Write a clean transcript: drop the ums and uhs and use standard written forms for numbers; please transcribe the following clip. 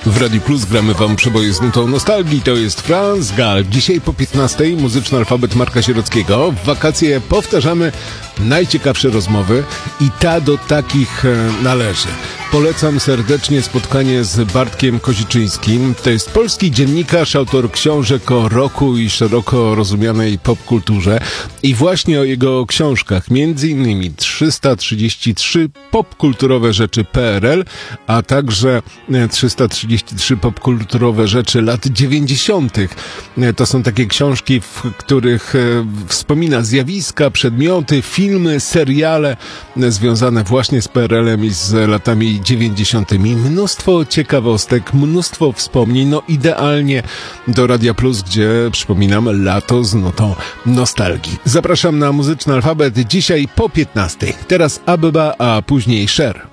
W Radiu Plus gramy wam przeboje z nutą nostalgii. To jest Franz Gall. Dzisiaj po 15:00 muzyczny alfabet Marka Sierockiego. W wakacje powtarzamy najciekawsze rozmowy i ta do takich należy. Polecam serdecznie spotkanie z Bartkiem Koziczyńskim. To jest polski dziennikarz, autor książek o rocku i szeroko rozumianej popkulturze. I właśnie o jego książkach, między innymi 333 popkulturowe rzeczy PRL, a także 333 popkulturowe rzeczy lat 90. To są takie książki, w których wspomina zjawiska, przedmioty, filmy, seriale związane właśnie z PRL-em i z latami 90. Mnóstwo ciekawostek, mnóstwo wspomnień, no idealnie do Radia Plus, gdzie, przypominam, lato z nutą nostalgii. Zapraszam na muzyczny alfabet dzisiaj po 15:00. Teraz Abba, a później Cher.